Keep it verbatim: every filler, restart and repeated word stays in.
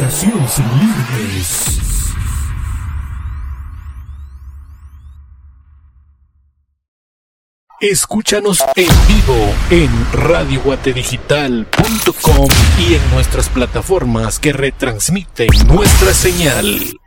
Comunicaciones libres. Escúchanos en vivo en radio guate digital punto com y en nuestras plataformas que retransmiten nuestra señal.